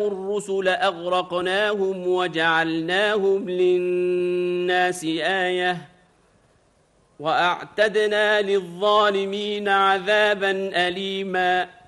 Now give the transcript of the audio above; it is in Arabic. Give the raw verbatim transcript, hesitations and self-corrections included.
الرسل أغرقناهم وجعلناهم للناس آية وأعتدنا للظالمين عذابا أليما